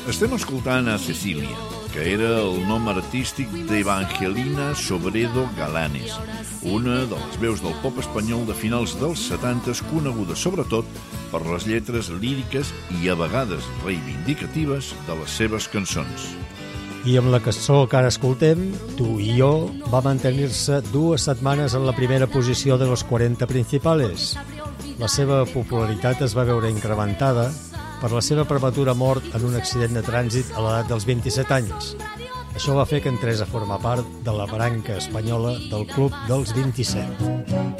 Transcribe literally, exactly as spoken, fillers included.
Estem escoltant a Cecília, que era el nom artístic d'Evangelina Sobredo Galanes, una de les veus del pop espanyol de finals dels setantes, coneguda sobretot per les lletres líriques i a vegades reivindicatives de les seves cançons. I amb la cançó que ara escoltem, Tu i jo, va mantenir-se dues setmanes en la primera posició de los quaranta principales. La seva popularitat es va veure incrementada per la seva prematura mort en un accident de trànsit a l'edat dels vint-i-set anys. Això va fer que entrés a formar part de la branca espanyola del Club dels vint-i-set.